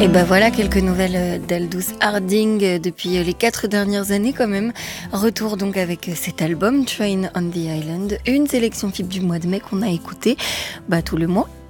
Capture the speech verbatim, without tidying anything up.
Et ben voilà quelques nouvelles d'Aldous Harding depuis les quatre dernières années quand même. Retour donc avec cet album Train on the Island, une sélection F I B du mois de mai qu'on a écouté bah, tout le mois.